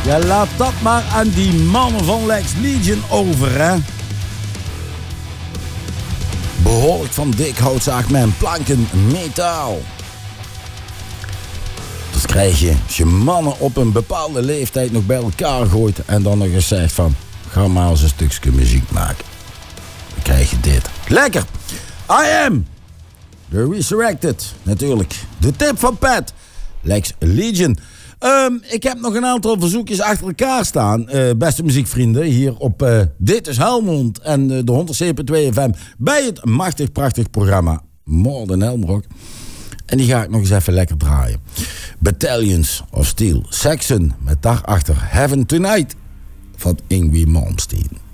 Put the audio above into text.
Ja, laat dat maar aan die mannen van Lex Legion over, hè. Behoorlijk van dik houtzaag met een planken metaal. Dat krijg je als je mannen op een bepaalde leeftijd nog bij elkaar gooit en dan nog eens zegt van, ga maar eens een stukje muziek maken. Dan krijg je dit. Lekker! I Am The Resurrected, natuurlijk. De tip van Pat. Lex Legion. Ik heb nog een aantal verzoekjes achter elkaar staan. Beste muziekvrienden, hier op Dit is Helmond en de 107.2 FM bij het machtig prachtig programma More Than Helmrock. En die ga ik nog eens even lekker draaien. Battalions of Steel. Saxon met daarachter Heaven Tonight van Yngwie Malmsteen.